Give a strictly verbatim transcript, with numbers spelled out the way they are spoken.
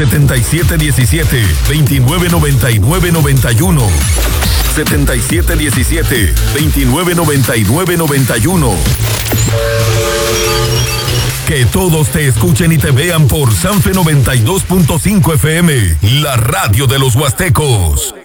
setenta y siete diecisiete, veintinueve noventa y nueve noventa y uno. setenta y siete diecisiete, veintinueve noventa y nueve noventa y uno. Que todos te escuchen y te vean por Sanfe noventa y dos punto cinco F M, la radio de los Huastecos.